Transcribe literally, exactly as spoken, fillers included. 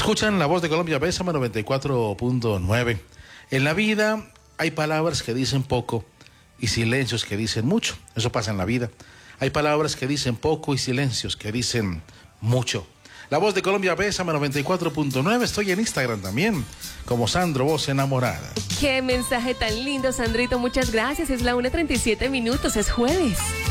Escuchan La Voz de Colombia, Bésame noventa y cuatro punto nueve. En la vida hay palabras que dicen poco y silencios que dicen mucho. Eso pasa en la vida. Hay palabras que dicen poco y silencios que dicen mucho. La Voz de Colombia, Bésame noventa y cuatro punto nueve. Estoy en Instagram también, como Sandro Voz Enamorada. Qué mensaje tan lindo, Sandrito. Muchas gracias. Es la una treinta y siete minutos. Es jueves.